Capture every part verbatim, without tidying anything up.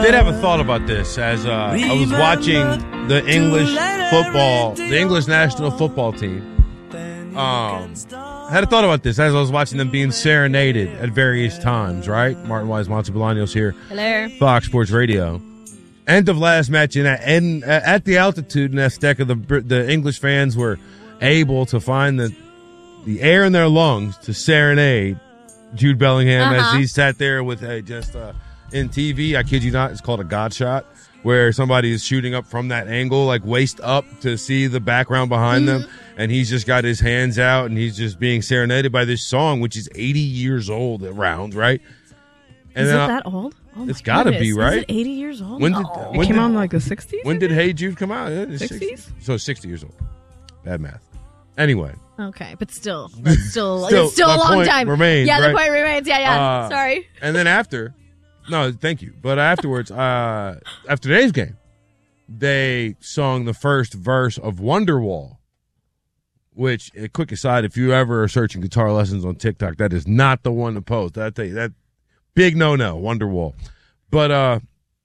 did have a thought about this as uh, I was watching the English football, the English national football team. Um, I had a thought about this as I was watching them being serenaded at various times, right? Martin Wise, Monty Bolaños here. Hello. Fox Sports Radio. End of last match, and at, and at the altitude in Azteca, the the English fans were able to find the the air in their lungs to serenade Jude Bellingham uh-huh. as he sat there with a just uh, in T V. I kid you not, it's called a God shot, where somebody is shooting up from that angle, like waist up, to see the background behind mm-hmm. them, and he's just got his hands out, and he's just being serenaded by this song, which is eighty years old around, right? And is then it I, that old? Oh it's got to be, right? Is it eighty years old? When did, oh. when it came did, out in like the sixties? When did Hey Jude come out? sixties? So sixty years old. Bad math. Anyway. Okay, but still, that's still, still, it's still a long time. Remains, yeah, right? the point remains. Yeah, yeah. Uh, Sorry. And then after, no, thank you. But afterwards, uh, after today's game, they sung the first verse of Wonderwall, which, a quick aside, if you ever are searching guitar lessons on TikTok, that is not the one to post. I tell you, that big no-no, Wonderwall. But uh,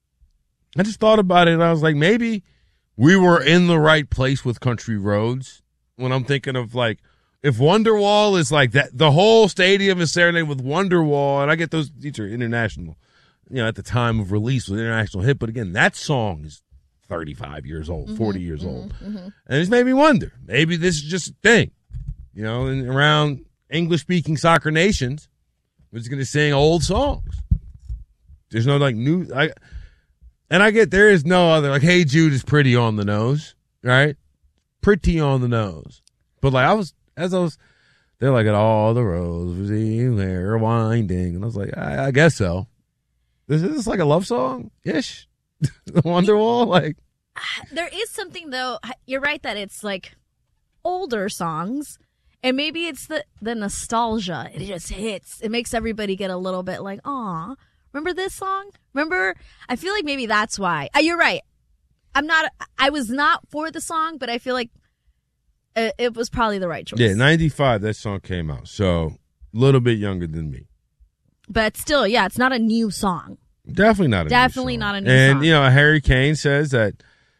I just thought about it, and I was like, maybe we were in the right place with Country Roads when I'm thinking of, like, if Wonderwall is like that, the whole stadium is serenaded with Wonderwall, and I get those, these are international, you know, at the time of release was an international hit, but again, that song is thirty-five years old, mm-hmm, forty years mm-hmm, old. Mm-hmm. And it's made me wonder, maybe this is just a thing, you know, and around English-speaking soccer nations, we're just going to sing old songs. There's no, like, new, I, and I get, there is no other, like, Hey Jude is pretty on the nose, right? Pretty on the nose. But, like, I was, as I was, they're like, at all the roads are winding. And I was like, I, I guess so. Is this like a love song-ish? Wonderwall? Like, there is something, though. You're right that it's, like, older songs. And maybe it's the, the nostalgia. It just hits. It makes everybody get a little bit like, aw, remember this song? Remember? I feel like maybe that's why. Uh, you're right. I'm not, I was not for the song, but I feel like it, it was probably the right choice. Yeah, ninety-five, that song came out. So, a little bit younger than me. But still, yeah, it's not a new song. Definitely not a Definitely new song. not a new and, song. And, you know, Harry Kane says that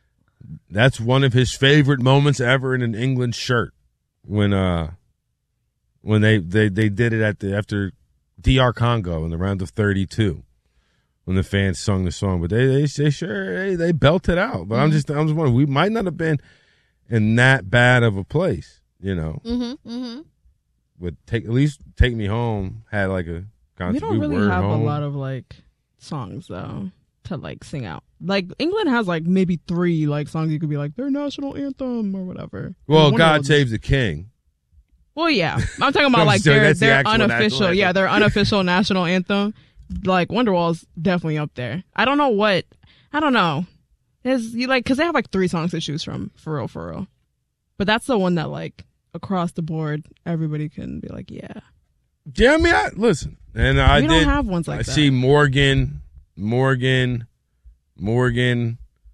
that's one of his favorite moments ever in an England shirt. When uh when they, they, they did it at the after D R Congo in the round of thirty-two. When the fans sung the song, but they they, they sure they, they belted out. But mm-hmm. I'm just I'm just wondering, we might not have been in that bad of a place, you know. Mm-hmm, mm-hmm. But take at least Take Me Home had like a concert. We don't really we have home. a lot of like songs though to like sing out. Like England has like maybe three like songs you could be like their national anthem or whatever. Well, God Save the King. Well, yeah, I'm talking about like their the their unofficial, yeah, their unofficial national anthem. Like Wonderwall's definitely up there. I don't know what, I don't know. There's you like because they have like three songs to choose from for real, for real. But that's the one that like across the board everybody can be like, yeah. Yeah, I mean, I, listen, and I we did. don't have ones like I that. see Morgan, Morgan, Morgan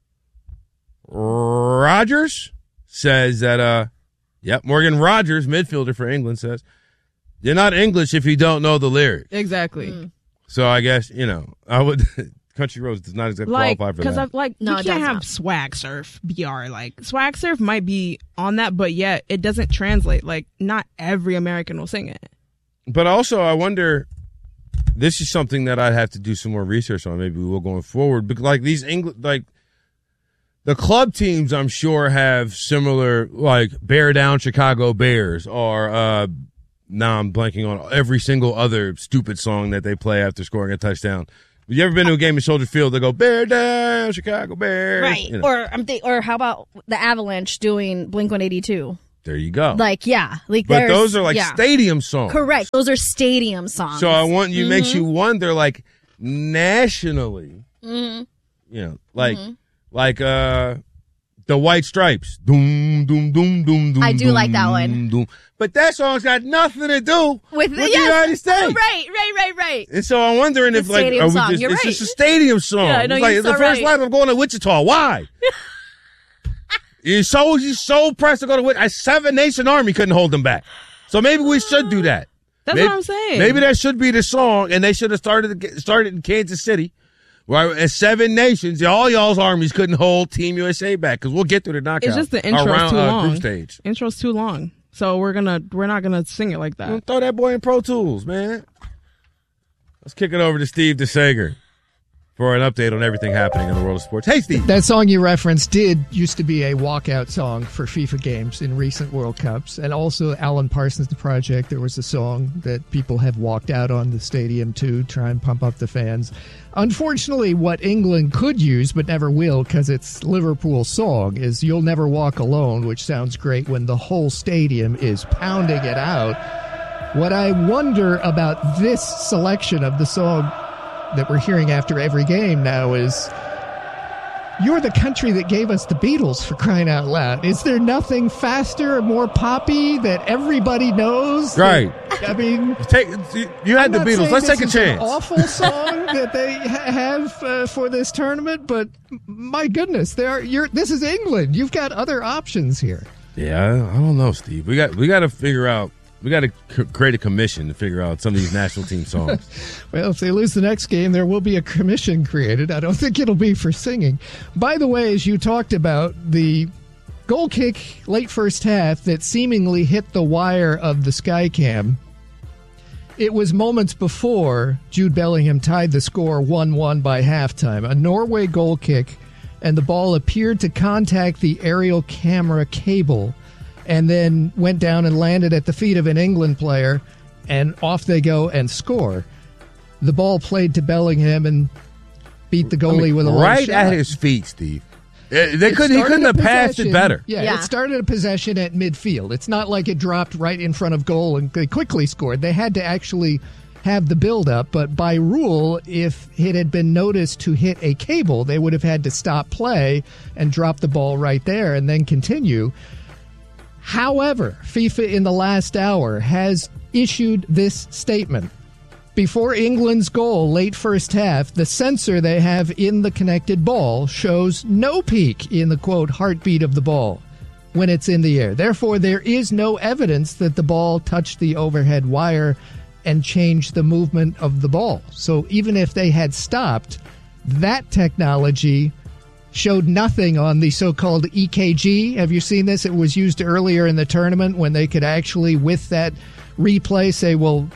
Rogers says that. Uh, yep, Morgan Rogers, midfielder for England, says you're not English if you don't know the lyrics. Exactly. Mm. So I guess, you know, I would Country Roads does not exactly like, qualify for Because that. I've like No, you it can't does have not. swag surf B R. Like swag surf might be on that, but yet it doesn't translate. Like not every American will sing it. But also, I wonder. This is something that I'd have to do some more research on. Maybe we will going forward. But like these English, like the club teams, I'm sure have similar, like Bear Down Chicago Bears, or uh, now I'm blanking on every single other stupid song that they play after scoring a touchdown. Have you ever been to a game at Soldier Field? They go Bear Down Chicago Bears, Right. You know. Or I'm th- or how about the Avalanche doing Blink one eighty-two? There you go. Like, yeah. Like but there's- those are like yeah. stadium songs. Correct. Those are stadium songs. So I want you, mm-hmm. makes you wonder, like, nationally, Mm-hmm. you know, like, Mm-hmm. like, uh, the White Stripes. Doom, doom, doom, doom, doom. I do doom, like that one. Doom. But that song's got nothing to do With, with, the, the yes. United States. Right, right, right, right. And so I'm wondering The if, like, stadium are we song. just, You're it's right. just a stadium song. Yeah, I know, it's like you're the so first right. line, I'm going to Wichita. Why? You're so, you're so pressed to go to Wichita. Seven Nation Army couldn't hold them back. So maybe we should do that. That's maybe, what I'm saying. Maybe that should be the song, and they should have started started in Kansas City Well, as seven nations, all y'all's armies couldn't hold Team U S A back because we'll get through the knockout. It's just the intro's around, too uh, long. Group stage. Intro's too long, so we're gonna we're not gonna sing it like that. Well, throw that boy in Pro Tools, man. Let's kick it over to Steve DeSager for an update on everything happening in the world of sports. Hey, Steve. That song you referenced did used to be a walkout song for FIFA games in recent World Cups. And also Alan Parsons' Project, there was a song that people have walked out on the stadium to try and pump up the fans. Unfortunately, what England could use but never will because it's Liverpool's song is You'll Never Walk Alone, which sounds great when the whole stadium is pounding it out. What I wonder about this selection of the song that we're hearing after every game now is you're the country that gave us the Beatles, for crying out loud. Is there nothing faster or more poppy that everybody knows? Right. That, I mean, take you had I'm the not Beatles. saying Let's this take a is chance. An awful song that they ha- have uh, for this tournament, but my goodness, there are, you're, this is England. You've got other options here. Yeah, I don't know, Steve. We got we got to figure out. We got to c- create a commission to figure out some of these national team songs. Well, if they lose the next game, there will be a commission created. I don't think it'll be for singing. By the way, as you talked about, the goal kick late first half that seemingly hit the wire of the Skycam, it was moments before Jude Bellingham tied the score one one by halftime. A Norway goal kick, and the ball appeared to contact the aerial camera cable and then went down and landed at the feet of an England player, and off they go and score. The ball played to Bellingham and beat the goalie I mean, with a long right shot. at his feet, Steve. They It couldn't. He started couldn't a have passed it possession- better. Yeah, Yeah. it started a possession at midfield. It's not like it dropped right in front of goal and they quickly scored. They had to actually have the build-up, but by rule, if it had been noticed to hit a cable, they would have had to stop play and drop the ball right there and then continue. However, FIFA in the last hour has issued this statement. Before England's goal late first half, the sensor they have in the connected ball shows no peak in the, quote, heartbeat of the ball when it's in the air. Therefore, there is no evidence that the ball touched the overhead wire and changed the movement of the ball. So even if they had stopped, that technology showed nothing on the so-called E K G. Have you seen this? It was used earlier in the tournament when they could actually, with that replay, say, well,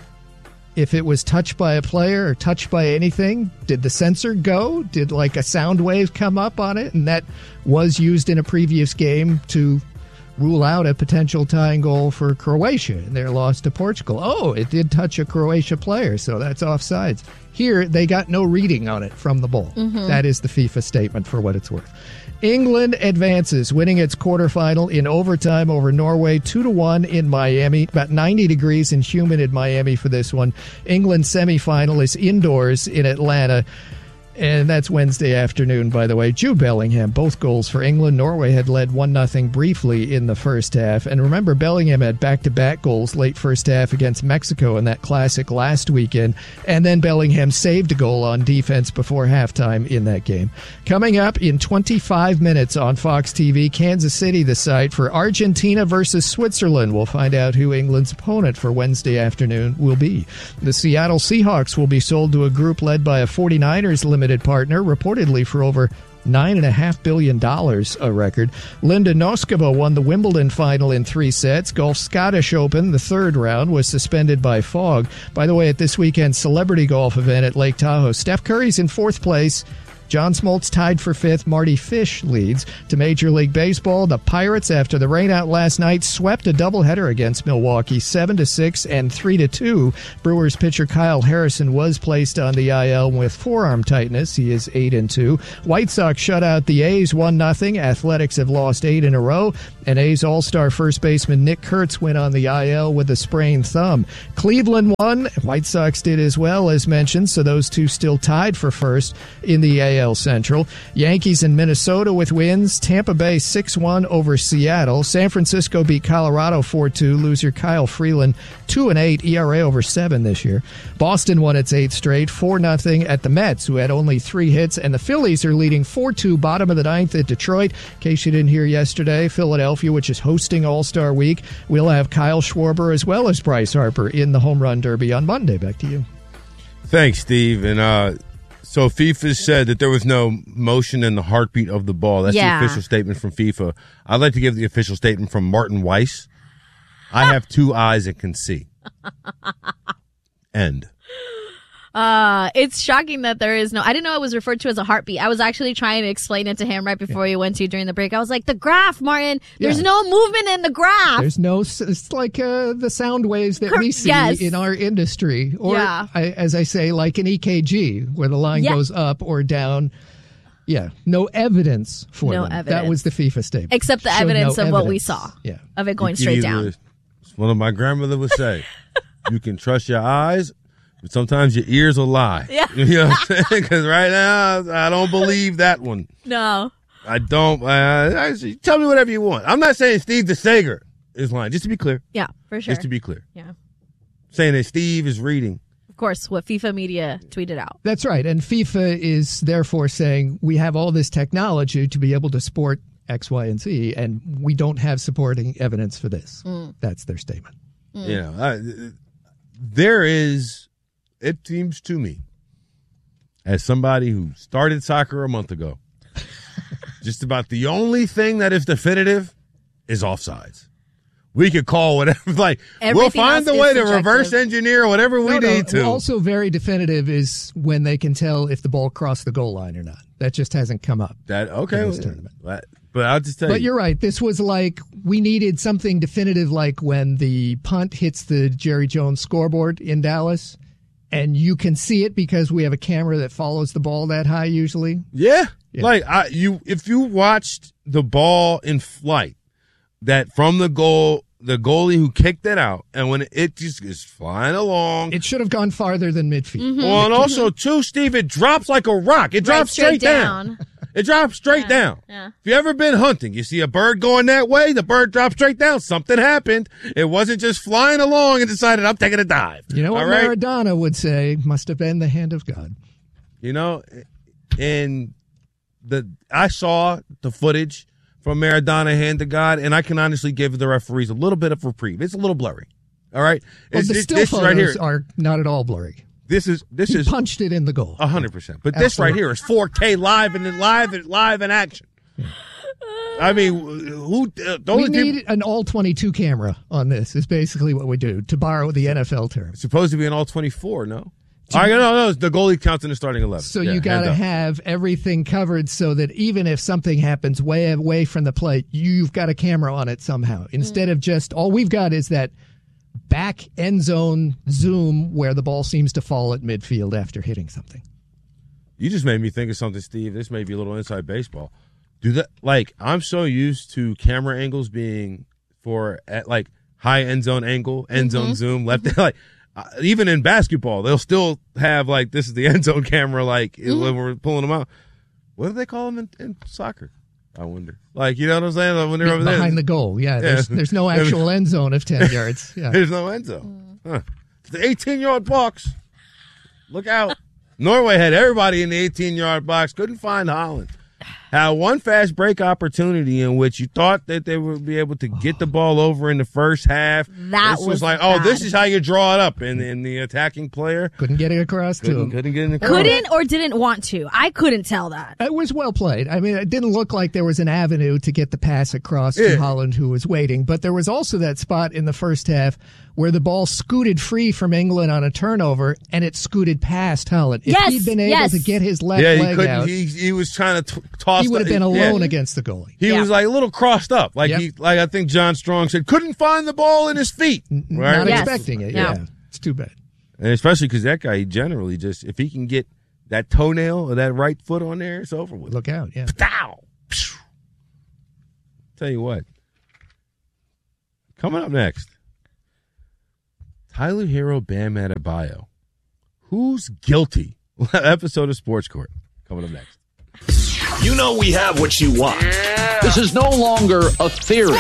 if it was touched by a player or touched by anything, did the sensor go? Did like a sound wave come up on it? And that was used in a previous game to rule out a potential tying goal for Croatia in their loss to Portugal. Oh, it did touch a Croatia player, so that's offsides. Here, they got no reading on it from the ball. Mm-hmm. That is the FIFA statement for what it's worth. England advances, winning its quarterfinal in overtime over Norway, two to one in Miami. About ninety degrees and humid in Miami for this one. England's semifinal is indoors in Atlanta. And that's Wednesday afternoon, by the way. Jude Bellingham, both goals for England. Norway had led one nothing briefly in the first half. And remember, Bellingham had back-to-back goals late first half against Mexico in that classic last weekend. And then Bellingham saved a goal on defense before halftime in that game. Coming up in twenty-five minutes on Fox T V, Kansas City, the site for Argentina versus Switzerland. We'll find out who England's opponent for Wednesday afternoon will be. The Seattle Seahawks will be sold to a group led by a forty-niners limited partner, reportedly for over nine and a half billion dollars, a record. Linda Noskova won the Wimbledon final in three sets. Golf Scottish Open, the third round, was suspended by fog. By the way, at this weekend's celebrity golf event at Lake Tahoe, Steph Curry's in fourth place. John Smoltz tied for fifth. Marty Fish leads. To Major League Baseball, the Pirates, after the rainout last night, swept a doubleheader against Milwaukee, seven to six and three to two. Brewers pitcher Kyle Harrison was placed on the I L with forearm tightness. He is eight and two. White Sox shut out the A's one nothing. Athletics have lost eight in a row. And A's All-Star first baseman Nick Kurtz went on the I L with a sprained thumb. Cleveland won. White Sox did as well, as mentioned, so those two still tied for first in the A L Central. Yankees in Minnesota with wins. Tampa Bay six one over Seattle. San Francisco beat Colorado four two. Loser Kyle Freeland two and eight, E R A over seven this year. Boston won its eighth straight, four nothing at the Mets, who had only three hits, and the Phillies are leading four two, bottom of the ninth at Detroit. In case you didn't hear yesterday, Philadelphia, which is hosting All-Star Week, will have Kyle Schwarber as well as Bryce Harper in the Home Run Derby on Monday. Back to you. Thanks, Steve. And uh, So FIFA said that there was no motion in the heartbeat of the ball. That's Yeah. the official statement from FIFA. I'd like to give the official statement from Martin Weiss. I have two eyes and can see. End. Uh, it's shocking that there is no. I didn't know it was referred to as a heartbeat. I was actually trying to explain it to him right before we went to during the break. I was like, the graph, Martin. There's Yeah. no movement in the graph. There's no, s- it's like uh, the sound waves that we see Yes. in our industry. Or, Yeah. I, as I say, like an E K G, where the line Yeah. goes up or down. Yeah, no evidence for No them. That evidence. was the FIFA statement. Except the Showed evidence no of what we evidence. saw. Yeah. Of it going You can straight either- down. It's one of my grandmother would say, you can trust your eyes, but sometimes your ears will lie. Yeah. You know what I'm saying? Because right now, I don't believe that one. No. I don't. Uh, I, tell me whatever you want. I'm not saying Steve DeSager is lying. Just to be clear. Yeah, for sure. Just to be clear. Yeah. Saying that Steve is reading. Of course, what FIFA media tweeted out. That's right. And FIFA is therefore saying we have all this technology to be able to support X, Y, and Z, and we don't have supporting evidence for this. Mm. That's their statement. You know, I, there is, it seems to me, as somebody who started soccer a month ago, just about the only thing that is definitive is offsides. We could call whatever, like, we'll Everything find the else way is to subjective. reverse engineer whatever we No, no, need to. Also, very definitive is when they can tell if the ball crossed the goal line or not. That just hasn't come up. that, okay. in this tournament. But, but I'll just tell But you. you're right. This was like we needed something definitive, like when the punt hits the Jerry Jones scoreboard in Dallas, and you can see it because we have a camera that follows the ball that high usually. Yeah. Yeah. Like I you if you watched the ball in flight that from the goal the goalie who kicked it out and when it just is flying along. It should have gone farther than midfield. Mm-hmm. Well, and also too, Steve, it drops like a rock. It drops Right, straight, down. It drops straight down. yeah. If you ever been hunting, you see a bird going that way, the bird drops straight down. Something happened. It wasn't just flying along and decided I'm taking a dive. You know what All right? Maradona would say? Must have been the hand of God. You know, and the I saw the footage from Maradona hand to God, and I can honestly give the referees a little bit of reprieve. It's a little blurry. All right, Well, it's, the it- still this photos right here. are not at all blurry. This is this He is punched it in the goal. a hundred percent. But this right Absolutely. here is four K live and live and live in action. I mean, who? Uh, the We only need people an all twenty-two camera on this. Is basically what we do, to borrow the N F L term. supposed to be an all twenty-four. No, I no no. The goalie counts in the starting eleven. So Yeah, you got hand to up. have everything covered so that even if something happens way away from the plate, you've got a camera on it somehow. Instead of just all we've got is that back end zone zoom where the ball seems to fall at midfield after hitting something. You just made me think of something, Steve. This may be a little inside baseball. Do that like I'm so used to camera angles being for at like high end zone angle, end zone zoom, left. Like uh, even in basketball, they'll still have like this is the end zone camera. Like when we're pulling them out, what do they call them in, in soccer? I wonder. Like you know what I'm saying? Like, when they're over Behind there, the goal, yeah. There's, Yeah. there's no actual end zone of ten yards. Yeah. there's no end zone. Huh. It's the eighteen yard box. Look out! Norway had everybody in the eighteen yard box. Couldn't find Holland. Had one fast break opportunity in which you thought that they would be able to get the ball over in the first half. That this was, was like, oh, this bad. is how you draw it up, and, and the attacking player Couldn't get it across to couldn't, him. couldn't get in the Couldn't or didn't want to. I couldn't tell that. It was well played. I mean, it didn't look like there was an avenue to get the pass across Yeah. to Holland, who was waiting. But there was also that spot in the first half where the ball scooted free from England on a turnover, and it scooted past Holland. If Yes, he'd been able yes. to get his left Yeah, he leg couldn't. out, He, he, he was trying to t- toss. would have the- been yeah. alone against the goalie. He Yeah. was like a little crossed up, like Yep. he, like I think John Strong said, couldn't find the ball in his feet. Right? Not Yes. expecting it. No. Yeah, it's too bad. And especially because that guy, he generally just, if he can get that toenail or that right foot on there, it's over with. Look out. Yeah. Pow! Phew. Tell you what. Coming up next, Tyler Hero, Bam Adebayo. Who's guilty? Episode of Sports Court. Coming up next. You know we have what you want. This is no longer a theory.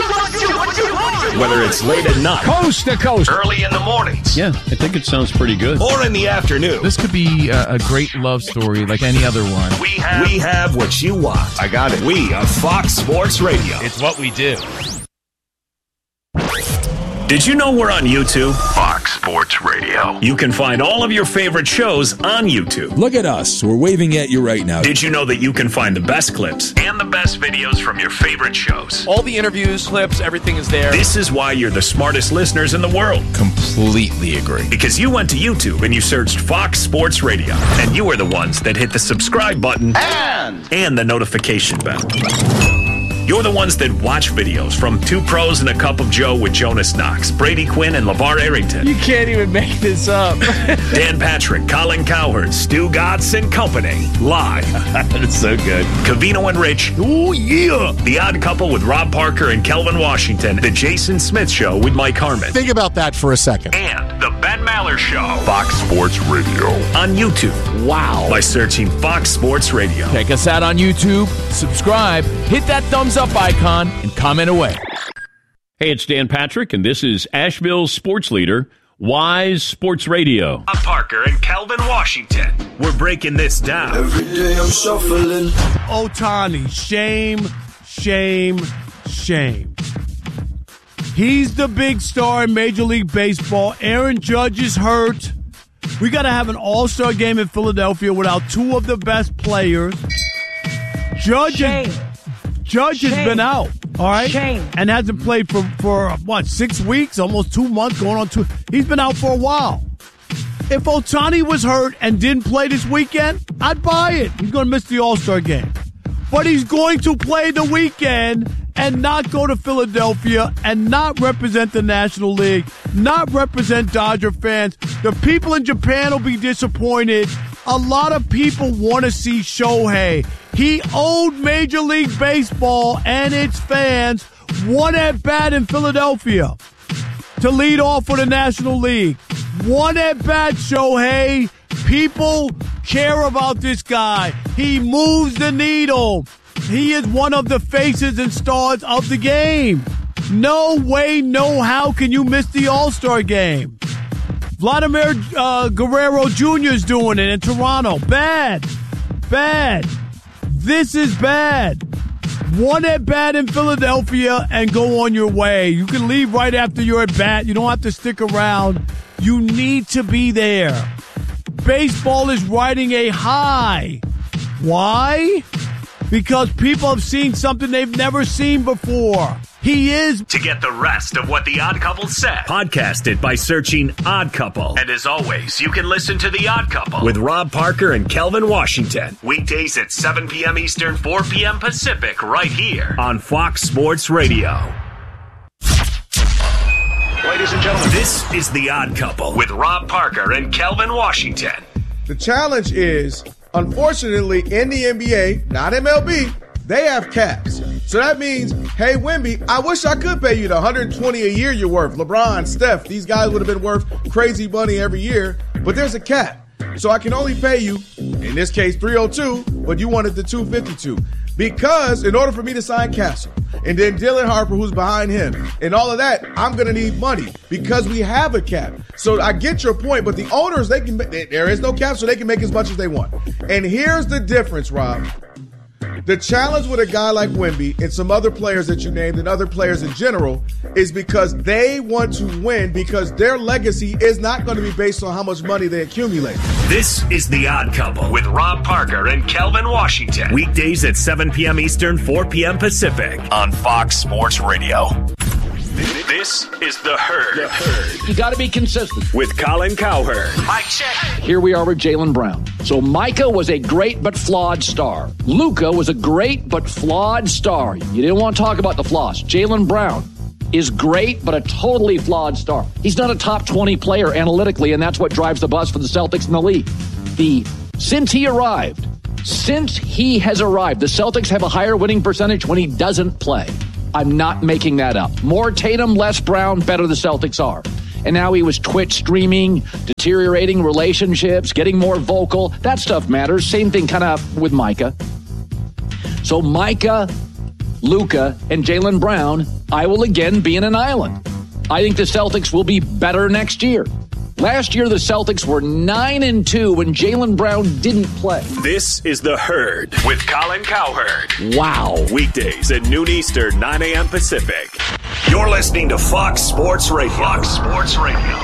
Whether it's late at night, Coast to coast. early in the mornings, Yeah, I think it sounds pretty good. or in the afternoon. This could be a, a great love story like any other one. We have, we have what you want. I got it. We are Fox Sports Radio. It's what we do. Did you know we're on YouTube? Fox. Sports Radio. You can find all of your favorite shows on YouTube. Look at us. We're waving at you right now. Did you know that you can find the best clips and the best videos from your favorite shows? All the interviews, clips, everything is there. This is why you're the smartest listeners in the world. Completely agree. Because you went to YouTube and you searched Fox Sports Radio. And you are the ones that hit the subscribe button And and the notification bell. You're the ones that watch videos from Two Pros and a Cup of Joe with Jonas Knox, Brady Quinn, and LeVar Arrington. You can't even make this up. Dan Patrick, Colin Cowherd, Stu Gatz and Company. Live. That's so good. Covino and Rich. Oh, yeah. The Odd Couple with Rob Parker and Kelvin Washington. The Jason Smith Show with Mike Harmon. Think about that for a second. And the Ben Maller Show. Fox Sports Radio. On YouTube. wow. By searching Fox Sports Radio. Check us out on YouTube, subscribe, hit that thumbs up icon, and comment away. Hey, it's Dan Patrick, and this is Asheville's sports leader, Wise Sports Radio. Rob Parker and Kelvin Washington. We're breaking this down. Every day I'm shuffling. Ohtani, shame, shame, shame. He's the big star in Major League Baseball. Aaron Judge is hurt. We got to have an all-star game in Philadelphia without two of the best players. Judge, shame. is, Judge shame. has been out, all right? Shame. And hasn't played for, for, what, six weeks, almost two months, going on two. He's been out for a while. If Ohtani was hurt and didn't play this weekend, I'd buy it. He's going to miss the all-star game. But he's going to play the weekend and not go to Philadelphia and not represent the National League, not represent Dodger fans. The people in Japan will be disappointed. A lot of people want to see Shohei. He owed Major League Baseball and its fans one at bat in Philadelphia to lead off for the National League. One at bat, Shohei. People care about this guy. He moves the needle. He is one of the faces and stars of the game. No way, no how can you miss the All-Star game. Vladimir uh, Guerrero Junior is doing it in Toronto. Bad. Bad. This is bad. One at bat in Philadelphia and go on your way. You can leave right after you're at bat. You don't have to stick around. You need to be there. Baseball is riding a high. Why? Because people have seen something they've never seen before. He is. To get the rest of what The Odd Couple said, podcast it by searching Odd Couple. And as always, you can listen to The Odd Couple with Rob Parker and Kelvin Washington. Weekdays at seven p.m. Eastern, four p.m. Pacific, right here on Fox Sports Radio. Ladies and gentlemen, this is The Odd Couple with Rob Parker and Kelvin Washington. The challenge is, unfortunately, in the N B A, not M L B, they have caps. So that means, hey, Wemby, I wish I could pay you the one hundred twenty a year you're worth. LeBron, Steph, these guys would have been worth crazy money every year, but there's a cap. So I can only pay you, in this case, three oh two, but you wanted the two fifty-two. Because in order for me to sign Castle, and then Dylan Harper, who's behind him, and all of that, I'm going to need money because we have a cap. So I get your point, but the owners, they can there is no cap, so they can make as much as they want. And here's the difference, Rob. The challenge with a guy like Wemby and some other players that you named and other players in general is because they want to win because their legacy is not going to be based on how much money they accumulate. This is The Odd Couple with Rob Parker and Kelvin Washington. Weekdays at seven p.m. Eastern, four p.m. Pacific on Fox Sports Radio. This is The Herd. The Herd. You got to be consistent. With Colin Cowherd. Mike check. Here we are with Jaylen Brown. So Micah was a great but flawed star. Luka was a great but flawed star. You didn't want to talk about the flaws. Jaylen Brown is great but a totally flawed star. He's not a top twenty player analytically, and that's what drives the bus for the Celtics in the league. The since he arrived, since he has arrived, the Celtics have a higher winning percentage when he doesn't play. I'm not making that up. More Tatum, less Brown, better the Celtics are. And now he was Twitch streaming, deteriorating relationships, getting more vocal. That stuff matters. Same thing kind of with Micah. So Micah, Luka, and Jaylen Brown, I will again be in an island. I think the Celtics will be better next year. Last year, the Celtics were nine and two when Jaylen Brown didn't play. This is The Herd with Colin Cowherd. Wow. Weekdays at noon Eastern, nine a.m. Pacific. You're listening to Fox Sports Radio. Fox Sports Radio.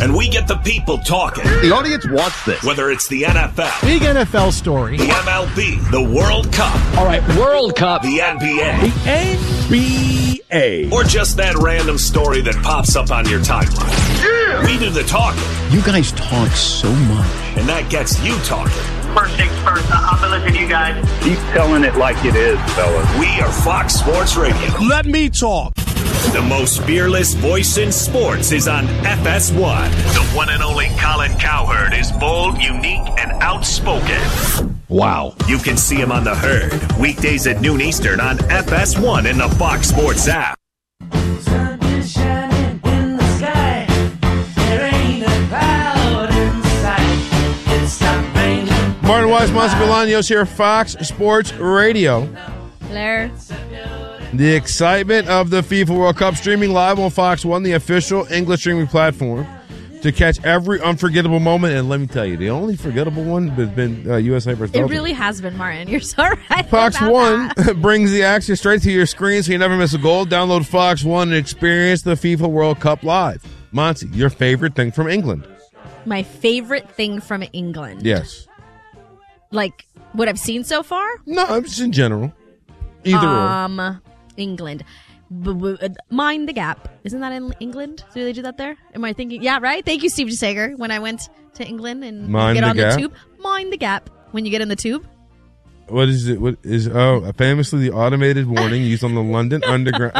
And we get the people talking. The audience wants this. Whether it's the N F L, Big N F L story. the M L B, the World Cup, All right, World Cup. the N B A, The N B A. or just that random story that pops up on your timeline. Yeah! We do the talking. You guys talk so much. And that gets you talking. First things first, I'm gonna listen to you guys. Keep telling it like it is, fellas. We are Fox Sports Radio. Let me talk. The most fearless voice in sports is on F S one. The one and only Colin Cowherd is bold, unique, and outspoken. Wow. You can see him on The Herd, weekdays at noon Eastern on F S one and the Fox Sports app. Sun is shining in the sky. There ain't a cloud in sight. It stopped raining. Martin Weiss, Monty Bolaños here, Fox Sports Radio. Hello. The excitement of the FIFA World Cup streaming live on Fox One, the official English streaming platform, to catch every unforgettable moment. And let me tell you, the only forgettable one has been uh, U S A versus It Belgium. really has been, Martin. You're so right. Fox about One that. brings the action straight to your screen so you never miss a goal. Download Fox One and experience the FIFA World Cup live. Monty, your favorite thing from England? My favorite thing from England. Yes. Like what I've seen so far? No, just in general. Either um, or. England. B- b- uh, Mind the Gap. Isn't that in England? Do they do that there? Am I thinking? Yeah, right? Thank you, Steve Sager. When I went to England and Mind get the on Gap? the tube. Mind the Gap. When you get in the tube. What is it? What is oh? Famously, the automated warning used on the London Underground.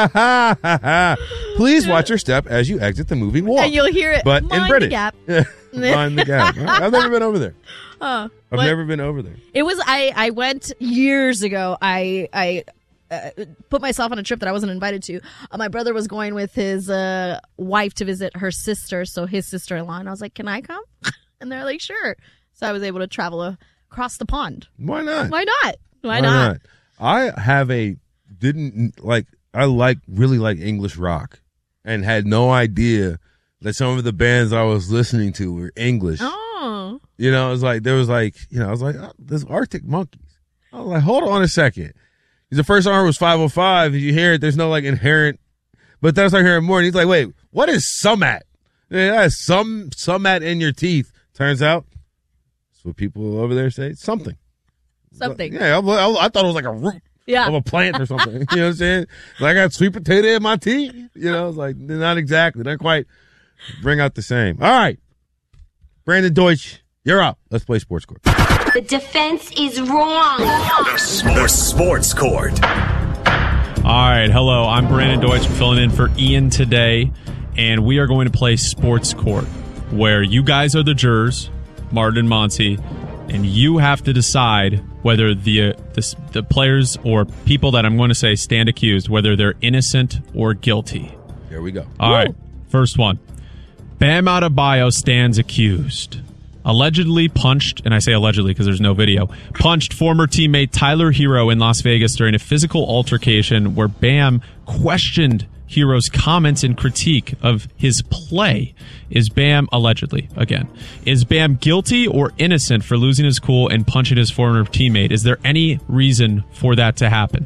Please watch your step as you exit the moving walk. And you'll hear it. but Mind in British. the Gap. Mind the Gap. I've never been over there. Oh, I've what? never been over there. It was I. I went years ago. I I uh, put myself on a trip that I wasn't invited to. Uh, my brother was going with his uh, wife to visit her sister, so his sister-in-law, and I was like, "Can I come?" And they're like, "Sure." So I was able to travel uh, across the pond. Why not? Why not? Why, Why not? not? I have a didn't like. I like really like English rock, and had no idea that some of the bands I was listening to were English. Oh. You know, it was like there was like you know, I was like, oh, there's Arctic Monkeys. I was like, hold on a second. The first song I heard was five oh five. If you hear it, there's no like inherent. But then I started hearing more, and he's like, wait, what is Sumat? Yeah, that is some Sumat in your teeth. Turns out, that's what people over there say. Something. Something. Yeah, I, I, I thought it was like a root yeah. of a plant or something. You know what I'm saying? Like I got sweet potato in my teeth. You know, it's like not exactly, not quite bring out the same. All right, Brandon Deutsch, you're up. Let's play Sports Court. The defense is wrong. The, the Sports Court. All right, hello. I'm Brandon Deutsch. I'm filling in for Ian today, and we are going to play Sports Court, where you guys are the jurors, Martin and Monty, and you have to decide whether the, uh, the the players or people that I'm going to say stand accused, whether they're innocent or guilty. Here we go. All Woo. right, first one. Bam Adebayo stands accused. Allegedly punched, and I say allegedly because there's no video, punched former teammate Tyler Hero in Las Vegas during a physical altercation where Bam questioned Hero's comments and critique of his play. Is Bam, allegedly, again, is Bam guilty or innocent for losing his cool and punching his former teammate? Is there any reason for that to happen?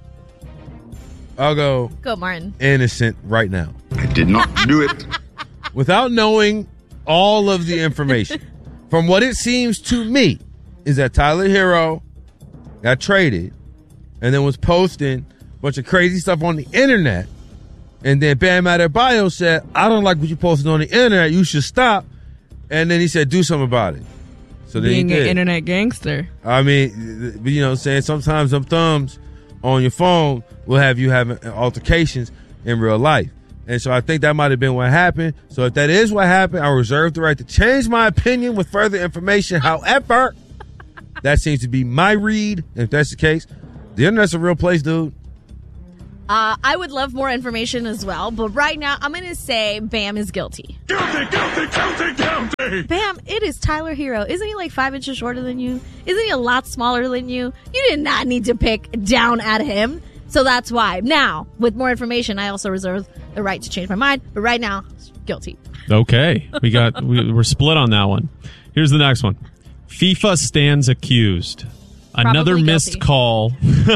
I'll go. Go, Martin. Innocent right now. I did not do it. Without knowing all of the information. From what it seems to me, is that Tyler Hero got traded and then was posting a bunch of crazy stuff on the internet. And then Bam Adebayo said, I don't like what you posted on the internet. You should stop. And then he said, do something about it. So then Being he did. an internet gangster. I mean, you know what I'm saying? Sometimes them thumbs on your phone will have you having altercations in real life. And so I think that might have been what happened. So if that is what happened, I reserve the right to change my opinion with further information. However, that seems to be my read. If that's the case, the internet's a real place, dude. Uh, I would love more information as well, but right now I'm going to say Bam is guilty. Guilty, guilty, guilty, guilty. Bam, it is Tyler Hero. Isn't he like five inches shorter than you? Isn't he a lot smaller than you? You did not need to pick down at him. So that's why. Now, with more information, I also reserve the right to change my mind. But right now, guilty. Okay, we got we, we're split on that one. Here's the next one. FIFA stands accused. Another Probably missed guilty. call.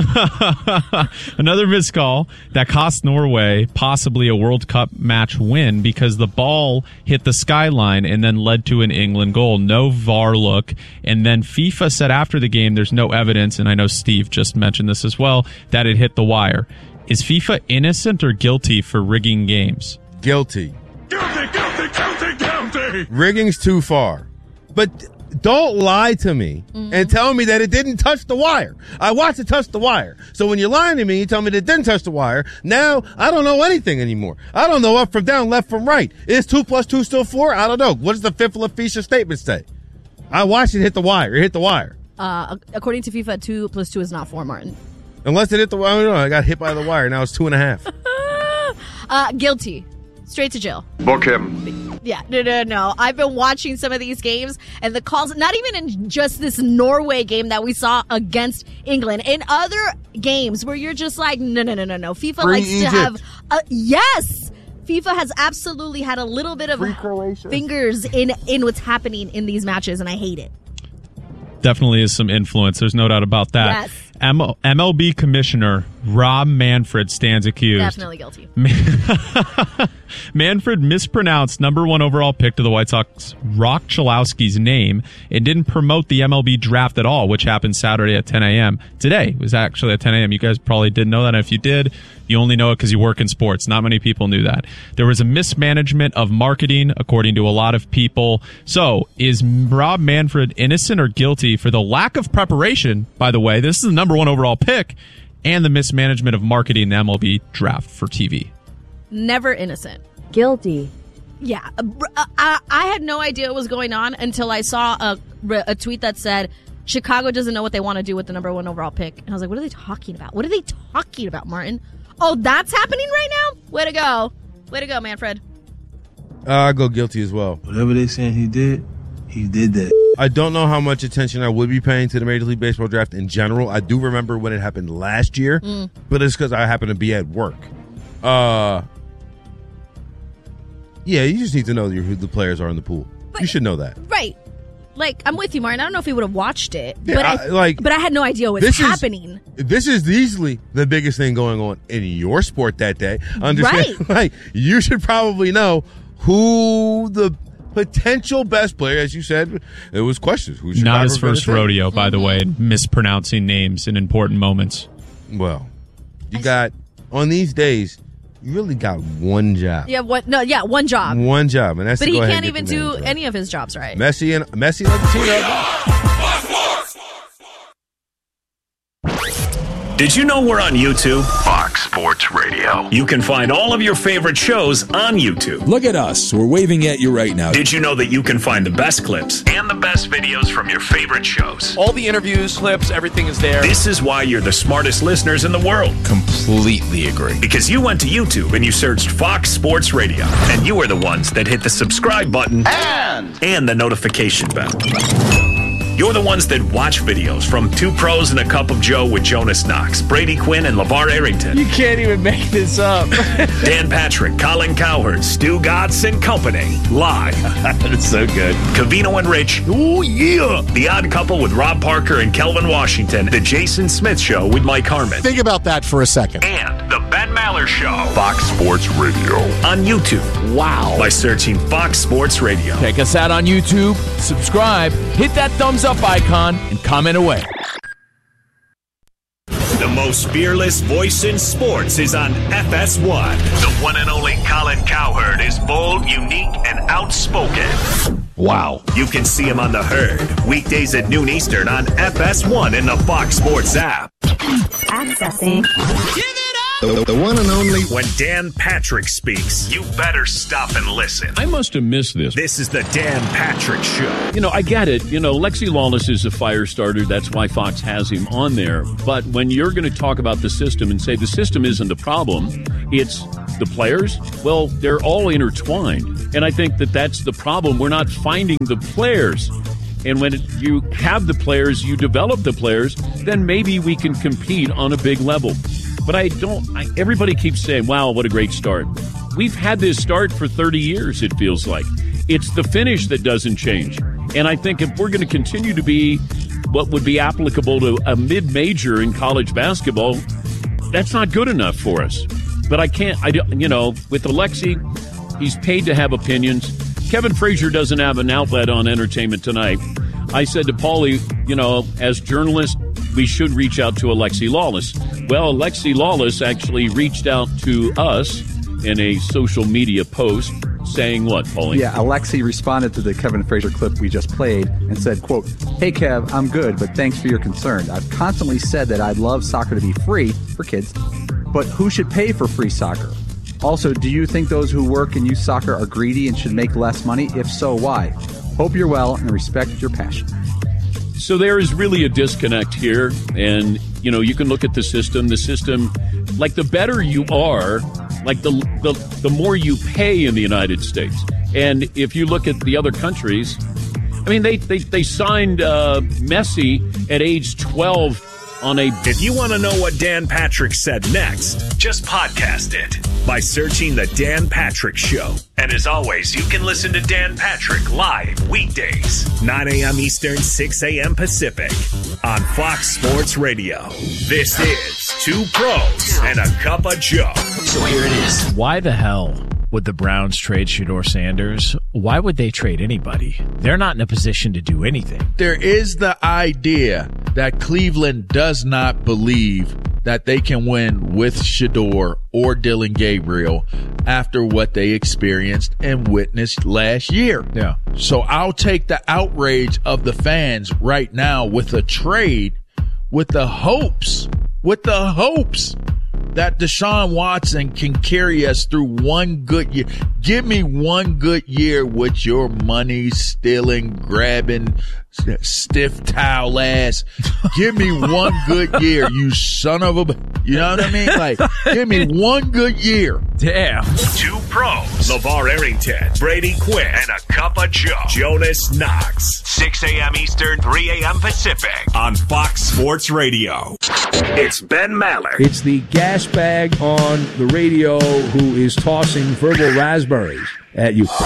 Another missed call that cost Norway possibly a World Cup match win because the ball hit the skyline and then led to an England goal. No V A R look. And then FIFA said after the game there's no evidence, and I know Steve just mentioned this as well, that it hit the wire. Is FIFA innocent or guilty for rigging games? Guilty. Guilty, guilty, guilty, guilty. Rigging's too far. But don't lie to me Mm-hmm. and tell me that it didn't touch the wire. I watched it touch the wire. So when you're lying to me, you tell me that it didn't touch the wire. Now I don't know anything anymore. I don't know up from down, left from right. Is two plus two still four? I don't know. What does the fifth Laficia statement say? I watched it hit the wire. It hit the wire. Uh, according to FIFA, two plus two is not four, Martin. Unless it hit the wire. I don't know. I got hit by the wire. Now it's two and a half. Uh, guilty. Straight to jail. Book him. Yeah, no, no, no. I've been watching some of these games, and the calls, not even in just this Norway game that we saw against England, in other games where you're just like, no, no, no, no, no. FIFA Free likes Egypt. to have, uh, yes! FIFA has absolutely had a little bit of fingers in, in what's happening in these matches, and I hate it. Definitely is some influence. There's no doubt about that. Yes. M- MLB Commissioner Rob Manfred stands accused. Definitely guilty. Manfred mispronounced number one overall pick to the White Sox, Rock Chalowski's name, and didn't promote the M L B draft at all, which happened Saturday at ten a.m. Today it was actually at ten a.m. You guys probably didn't know that. And if you did, you only know it because you work in sports. Not many people knew that. There was a mismanagement of marketing, according to a lot of people. So is Rob Manfred innocent or guilty for the lack of preparation? By the way, this is the number one overall pick, and the mismanagement of marketing the M L B draft for T V. Never innocent. Guilty. Yeah. uh, uh, I, I had no idea what was going on until I saw a, a tweet that said, Chicago doesn't know what they want to do with the number one overall pick. And I was like, what are they talking about? What are they talking about, Martin? Oh, that's happening right now? Way to go. Way to go, Manfred. Uh, I go guilty as well. Whatever they saying he did, he did that. I don't know how much attention I would be paying to the Major League Baseball draft in general. I do remember when it happened last year, Mm. but it's because I happen to be at work. Uh, yeah, you just need to know who the players are in the pool. You should know that. Right. Like, I'm with you, Martin. I don't know if he would have watched it, Yeah, but I, I- like, but I had no idea what was this is- happening. This is easily the biggest thing going on in your sport that day. Understand? Right. Like, you should probably know who the potential best player, as you said, it was questions. Who Not Chicago his gonna first take? rodeo, by the way, mispronouncing names in important moments. Well, you got, on these days, you really got one job. Yeah, what? No, yeah, one job. One job, and that's But to he go ahead can't and get even the do names right. any of his jobs right. Messi and Messi like Did you know we're on YouTube? Fox Sports Radio. You can find all of your favorite shows on YouTube. Look at us. We're waving at you right now. Did you know that you can find the best clips and the best videos from your favorite shows? All the interviews, clips, everything is there. This is why you're the smartest listeners in the world. Completely agree. Because you went to YouTube and you searched Fox Sports Radio, and you were the ones that hit the subscribe button and, and the notification bell. You're the ones that watch videos from Two Pros and a Cup of Joe with Jonas Knox, Brady Quinn, and LeVar Arrington. You can't even make this up. Dan Patrick, Colin Cowherd, Stu Gatz and Company. Live. That's so good. Cavino and Rich. Oh, yeah. The Odd Couple with Rob Parker and Kelvin Washington. The Jason Smith Show with Mike Harmon. Think about that for a second. And The Ben Maller Show. Fox Sports Radio. On YouTube. Wow. By searching Fox Sports Radio. Check us out on YouTube, subscribe, hit that thumbs up icon, and comment away. The most fearless voice in sports is on F S one. The one and only Colin Cowherd is bold, unique, and outspoken. Wow. You can see him on The Herd, weekdays at noon Eastern on F S one in the Fox Sports app. Accessing. The, the one and only. When Dan Patrick speaks, you better stop and listen. I must have missed this. This is the Dan Patrick Show. You know, I get it. You know, Lexi Lawless is a fire starter. That's why Fox has him on there. But when you're going to talk about the system and say the system isn't the problem, it's the players, well, they're all intertwined. And I think that that's the problem. We're not finding the players. And when you have the players, you develop the players, then maybe we can compete on a big level. But I don't, I, everybody keeps saying, wow, what a great start. We've had this start for thirty years, it feels like. It's the finish that doesn't change. And I think if we're going to continue to be what would be applicable to a mid-major in college basketball, that's not good enough for us. But I can't, I don't, you know, with Alexi, he's paid to have opinions. Kevin Frazier doesn't have an outlet on Entertainment Tonight. I said to Paulie, you know, as journalists, we should reach out to Alexi Lawless. Well, Alexi Lawless actually reached out to us in a social media post saying what, Paulie? Yeah, Alexi responded to the Kevin Frazier clip we just played and said, quote, "Hey, Kev, I'm good, but thanks for your concern. I've constantly said that I'd love soccer to be free for kids, but who should pay for free soccer? Also, do you think those who work and use soccer are greedy and should make less money? If so, why? Hope you're well and respect your passion." So there is really a disconnect here. And, you know, you can look at the system. The system, like the better you are, like the, the, the more you pay in the United States. And if you look at the other countries, I mean, they, they, they signed uh, Messi at age twelve on a... If you want to know what Dan Patrick said next, just podcast it by searching The Dan Patrick Show. And as always, you can listen to Dan Patrick live weekdays, nine a.m. Eastern, six a.m. Pacific on Fox Sports Radio. This is Two Pros and a Cup of Joe. So here it is. Why the hell would the Browns trade Shedeur Sanders? Why would they trade anybody? They're not in a position to do anything. There is the idea that Cleveland does not believe that they can win with Shedeur or Dillon Gabriel after what they experienced and witnessed last year. Yeah. So I'll take the outrage of the fans right now with a trade with the hopes, with the hopes that Deshaun Watson can carry us through one good year. Give me one good year with your money stealing, grabbing, stiff towel ass. Give me one good year, you son of a... You know what I mean? Like, give me one good year. Damn. Two Pros. LeVar Arrington, Brady Quinn, and a Cup of Joe. Jonas Knox. six a.m. Eastern, three a.m. Pacific on Fox Sports Radio. It's Ben Maller. It's the gas bag on the radio who is tossing verbal raspberries at you.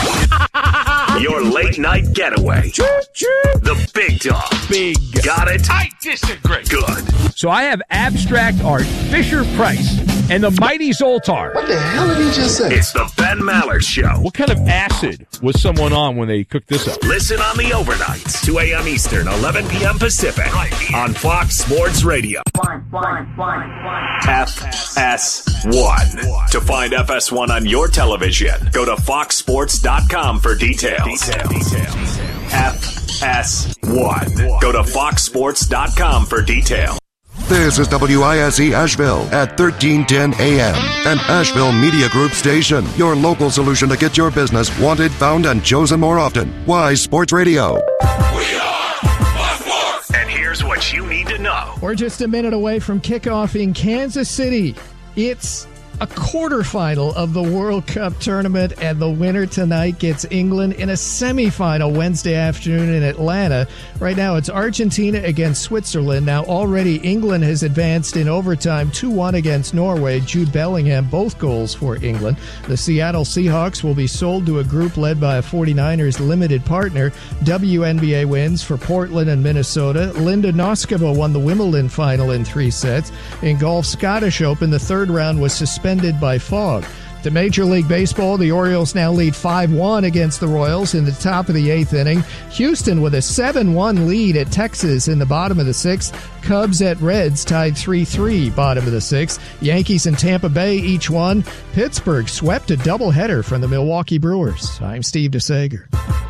Your late night getaway. The big dog. Big. Got it? I disagree. Good. So I have abstract art, Fisher Price, and the mighty Zoltar. What the hell did he just say? It's the Ben Maller Show. What kind of acid was someone on when they cooked this up? Listen on the overnights, two a.m. Eastern, eleven p.m. Pacific, right here on Fox Sports Radio. One, one, one, one. F S one. To find F S one on your television, go to fox sports dot com for details. Details. Details. F S one. Go to fox sports dot com for details. This is W I S E Asheville at thirteen ten A M, an Asheville Media Group station. Your local solution to get your business wanted, found, and chosen more often. Wise Sports Radio. We are Fox Sports. And here's what you need to know. We're just a minute away from kickoff in Kansas City. It's a quarterfinal of the World Cup tournament, and the winner tonight gets England in a semifinal Wednesday afternoon in Atlanta. Right now, it's Argentina against Switzerland. Now, already England has advanced in overtime two one against Norway. Jude Bellingham, both goals for England. The Seattle Seahawks will be sold to a group led by a 49ers limited partner. W N B A wins for Portland and Minnesota. Linda Noskova won the Wimbledon final in three sets. In golf, Scottish Open, the third round was suspended by fog. To Major League Baseball, the Orioles now lead five one against the Royals in the top of the eighth inning. Houston with a seven one lead at Texas in the bottom of the sixth. Cubs at Reds tied three three bottom of the sixth. Yankees and Tampa Bay each won. Pittsburgh swept a doubleheader from the Milwaukee Brewers. I'm Steve DeSager.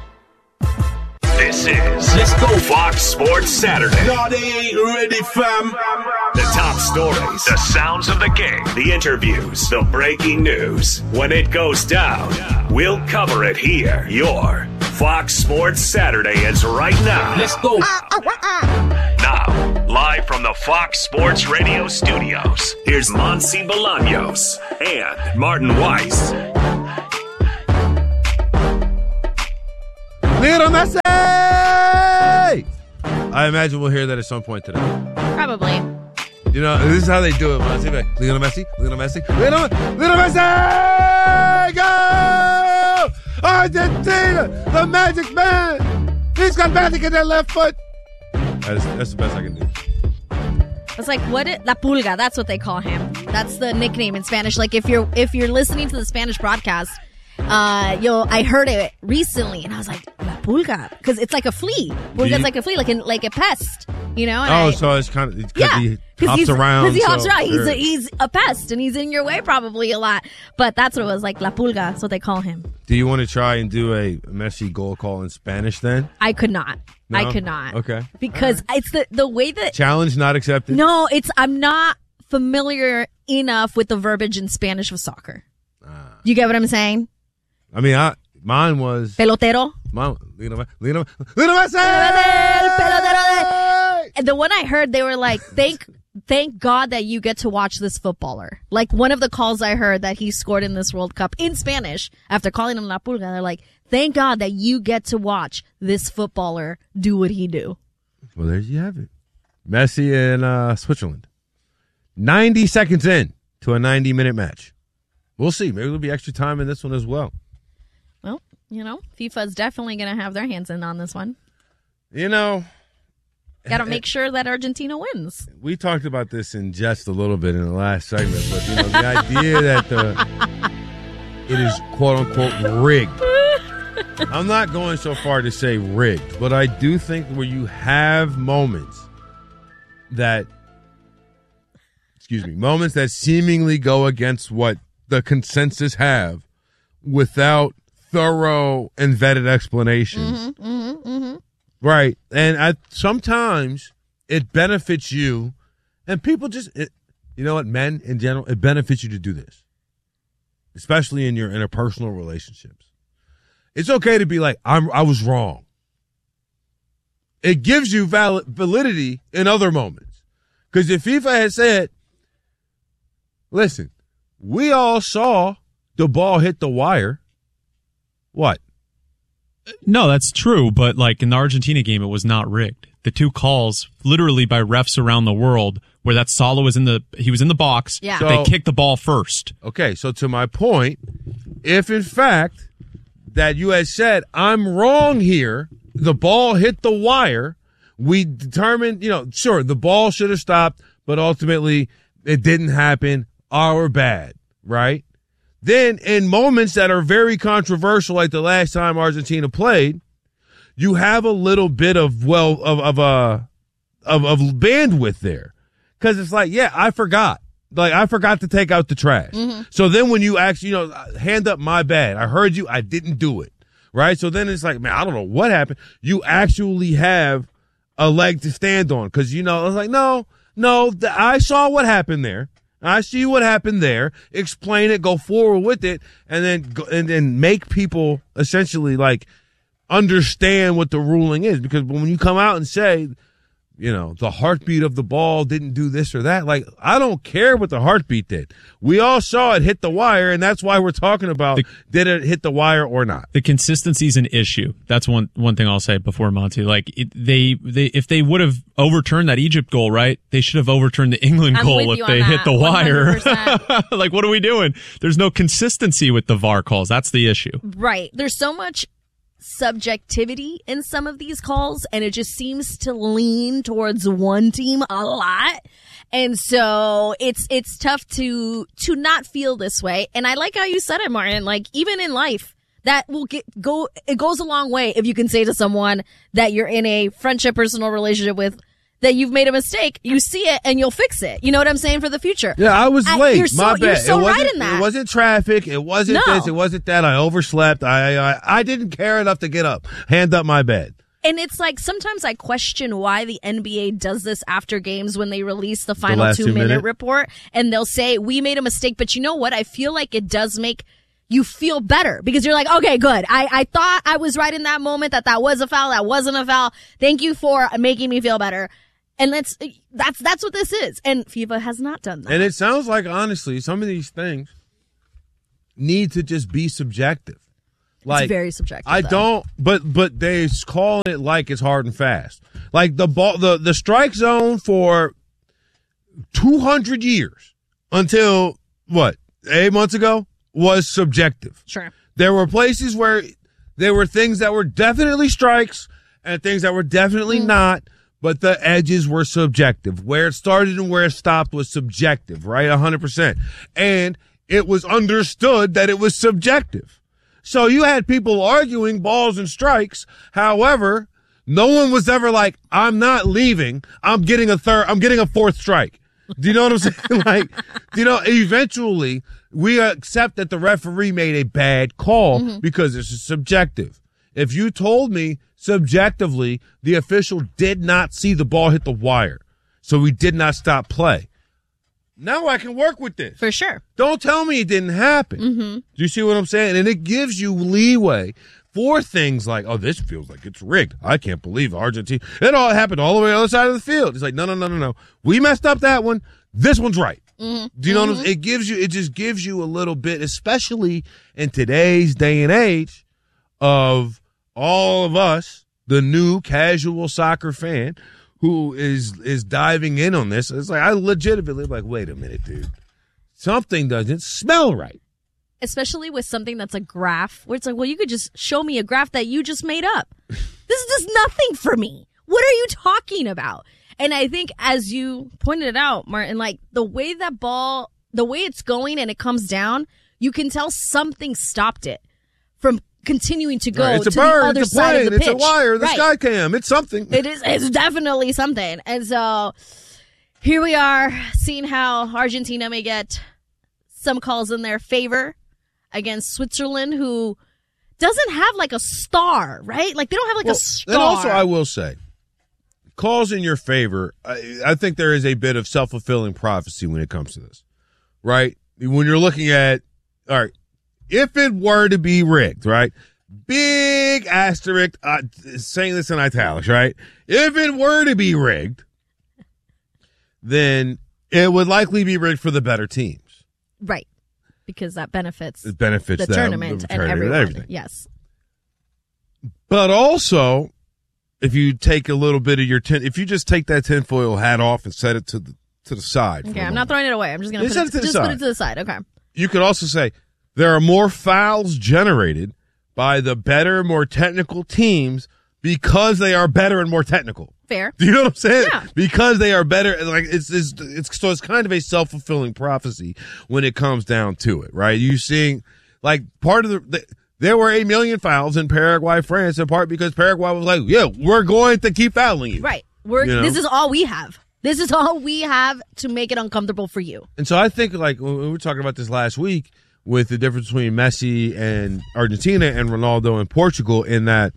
This is Let's Go Fox Sports Saturday. No, they ain't ready, fam. The top stories, the sounds of the game, the interviews, the breaking news. When it goes down, we'll cover it here. Your Fox Sports Saturday is right now. Let's go. Now, live from the Fox Sports Radio studios, here's Monsi Bolaños and Martin Weiss. Little Messi! I imagine we'll hear that at some point today. Probably. You know, this is how they do it. Monsi, like, Little Messi, Little Messi, Little, Little Messi! Go! Argentina, the magic man. He's got magic in that left foot. That's, that's the best I can do. It's like what it, La Pulga, that's what they call him. That's the nickname in Spanish. Like if you're if you're listening to the Spanish broadcast, uh, yo, I heard it recently and I was like, La Pulga, because it's like a flea. Pulga's like a flea, like a, like a pest, you know? And Oh, I, so it's kind of because yeah, he because hops he's, around. Because he hops so around. He's a, there- he's a pest and he's in your way probably a lot. But that's what it was like, La Pulga. That's what they call him. Do you want to try and do a Messi goal call in Spanish then? I could not. No? I could not. Okay. Because it's the the way that Challenge not accepted. No, it's I'm not familiar enough with the verbiage in Spanish of soccer. You get what I'm saying? I mean, I mine was Pelotero. mine. Lionel, Lionel, Lionel Messi. And the one I heard, they were like, "Thank, thank God that you get to watch this footballer." Like one of the calls I heard that he scored in this World Cup in Spanish after calling him La Pulga, they're like, "Thank God that you get to watch this footballer do what he do." Well, there you have it. Messi in uh, Switzerland. ninety seconds in to a ninety minute match. We'll see. Maybe there'll be extra time in this one as well. Well, you know, FIFA's definitely going to have their hands in on this one. You know, Got to make sure that Argentina wins. we talked about this in just a little bit in the last segment, but you know, the idea that the it is quote unquote rigged. I'm not going so far to say rigged, but I do think where you have moments that, excuse me, moments that seemingly go against what the consensus have without thorough and vetted explanations. Mm-hmm, mm-hmm, mm-hmm. Right. And I, sometimes it benefits you, and people just, it, you know what, men in general, it benefits you to do this, especially in your interpersonal relationships. It's okay to be like, I'm, I was wrong. It gives you valid, validity in other moments. Because if FIFA had said, listen, we all saw the ball hit the wire. What? No, that's true, but like in the Argentina game, it was not rigged. The two calls, literally by refs around the world, where that Salah was in the he was in the box. Yeah. They So- kicked the ball first. Okay, so to my point, if in fact that you had said, I'm wrong here, the ball hit the wire, we determined, you know, sure, the ball should have stopped, but ultimately it didn't happen, our bad, right? Then in moments that are very controversial, like the last time Argentina played, you have a little bit of, well, of, of, uh, of, of bandwidth there. Cause it's like, yeah, I forgot. Like, I forgot to take out the trash. Mm-hmm. So then when you actually, you know, hand up, my bad. I heard you. I didn't do it. Right. So then it's like, man, I don't know what happened. You actually have a leg to stand on. Cause, you know, I was like, no, no, th- I saw what happened there. I see what happened there. Explain it, go forward with it, and then go, and then make people essentially like understand what the ruling is. Because when you come out and say, you know, the heartbeat of the ball didn't do this or that, like, I don't care what the heartbeat did. We all saw it hit the wire, and that's why we're talking about The- did it hit the wire or not. The consistency is an issue. That's one one thing I'll say before Monty. Like it, they they if they would have overturned that Egypt goal, right? They should have overturned the England I'm goal with if you on they hit that, the one hundred wire. percent. Like, what are we doing? There's no consistency with the V A R calls. That's the issue. Right. There's so much subjectivity in some of these calls, and it just seems to lean towards one team a lot. And so it's it's tough to to not feel this way. And I like how you said it, Martin. Like, even in life, that will get go it goes a long way if you can say to someone that you're in a friendship, personal relationship with, that you've made a mistake. You see it and you'll fix it. You know what I'm saying, for the future. Yeah, I was I- late. you're so- My you're bad. so it wasn't, right in that. It wasn't traffic. It wasn't No. this. It wasn't that. I overslept. I, I I didn't care enough to get up. Hand up my bed. And it's like, sometimes I question why the N B A does this after games when they release the final last two two minute minute? report, and they'll say, we made a mistake. But you know what? I feel like it does make you feel better, because you're like, okay, good. I, I thought I was right in that moment, that that was a foul. That wasn't a foul. Thank you for making me feel better. And that's, that's, that's what this is. And FIFA has not done that. And it sounds like, honestly, some of these things need to just be subjective. Like, it's very subjective. I though. don't, but but they calling it like it's hard and fast. Like the ball, the the strike zone for two hundred years until what eight months ago was subjective. Sure. There were places where there were things that were definitely strikes and things that were definitely Mm. not. but the edges were subjective. Where it started and where it stopped was subjective, right? one hundred percent. And it was understood that it was subjective. So you had people arguing balls and strikes. However, no one was ever like, I'm not leaving. I'm getting a third, I'm getting a fourth strike. Do you know what I'm saying? Like, do you know, eventually we accept that the referee made a bad call mm-hmm. because this is subjective. If you told me subjectively the official did not see the ball hit the wire, so we did not stop play, now I can work with this. For sure. Don't tell me it didn't happen. Mm-hmm. Do you see what I'm saying? And it gives you leeway for things like, oh, this feels like it's rigged. I can't believe Argentina. It all happened all the way on the other side of the field. It's like, no, no, no, no, no. We messed up that one. This one's right. Mm-hmm. Do you know mm-hmm. what I'm saying? It gives you, it just gives you a little bit, especially in today's day and age of all of us, the new casual soccer fan who is is diving in on this. It's like, I legitimately like, wait a minute, dude. Something doesn't smell right. Especially with something that's a graph, where it's like, well, you could just show me a graph that you just made up. This does nothing for me. What are you talking about? And I think, as you pointed it out, Martin, like the way that ball, the way it's going and it comes down, you can tell something stopped it from continuing to go right. It's to a bird, the other it's a side plane, of the pitch. It's a wire, the right. sky cam. It's something. It is. It's definitely something. And so here we are, seeing how Argentina may get some calls in their favor against Switzerland, who doesn't have like a star, right? Like they don't have like well, a star. And also, I will say, calls in your favor, I, I think there is a bit of self-fulfilling prophecy when it comes to this, right? When you're looking at, all right, if it were to be rigged, right? Big asterisk, uh, saying this in italics, right? If it were to be rigged, then it would likely be rigged for the better teams. Right. Because that benefits, it benefits the them, tournament the and tournament everyone. And everything. Yes. But also, if you take a little bit of your tin, if you just take that tinfoil hat off and set it to the to the side. Okay, I'm not throwing it away. I'm just going to set put it to it, the just side. put it to the side. Okay. You could also say there are more fouls generated by the better, more technical teams because they are better and more technical. Fair. Do you know what I'm saying? Yeah. Because they are better. Like it's, it's, it's so it's kind of a self-fulfilling prophecy when it comes down to it, right? You seeing like part of the, the there were a million fouls in Paraguay, France, in part because Paraguay was like, yeah, we're going to keep fouling you. Right. We're You know? this is all we have. This is all we have to make it uncomfortable for you. And so I think like when we were talking about this last week with the difference between Messi and Argentina and Ronaldo and Portugal, in that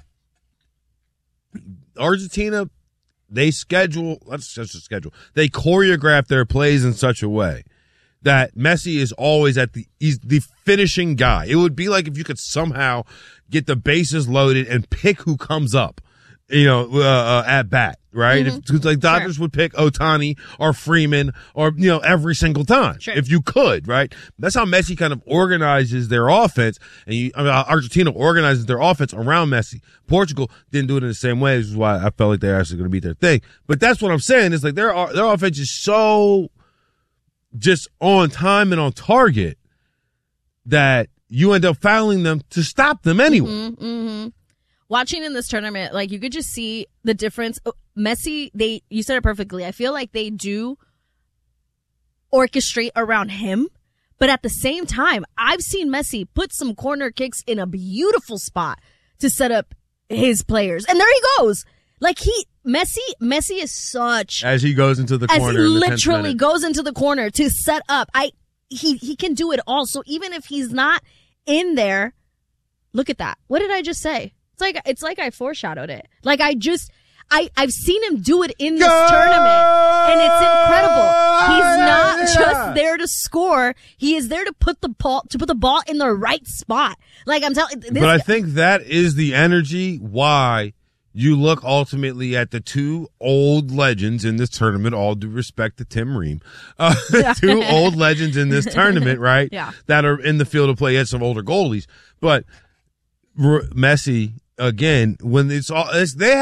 Argentina, they schedule, let's just schedule, they choreograph their plays in such a way that Messi is always at the, he's the finishing guy. It would be like if you could somehow get the bases loaded and pick who comes up, you know, uh, uh, at bat, right? Mm-hmm. If, cause like Dodgers sure. would pick Ohtani or Freeman or, you know, every single time. Sure. If you could, right? That's how Messi kind of organizes their offense. And you, I mean, Argentina organizes their offense around Messi. Portugal didn't do it in the same way, which is why I felt like they're actually going to beat their thing. But that's what I'm saying is like their, their offense is so just on time and on target that you end up fouling them to stop them anyway. Mm-hmm, mm-hmm. Watching in this tournament, like you could just see the difference. Oh, Messi, they you said it perfectly. I feel like they do orchestrate around him, but at the same time, I've seen Messi put some corner kicks in a beautiful spot to set up his players, and there he goes. Like he, Messi, Messi is such as he goes into the as corner. he in the literally goes into the corner to set up. I he he can do it all. So even if he's not in there, look at that. What did I just say? It's like it's like I foreshadowed it. Like I just I I've seen him do it in this Go! tournament, and it's incredible. He's Yeah, not yeah. just there to score. He is there to put the ball to put the ball in the right spot. Like I'm telling. But I think that is the energy why you look ultimately at the two old legends in this tournament, all due respect to Tim Ream, uh, two old legends in this tournament, right? Yeah. That are in the field of play. Yes, some older goalies, but R- Messi, again, when it's all, it's, they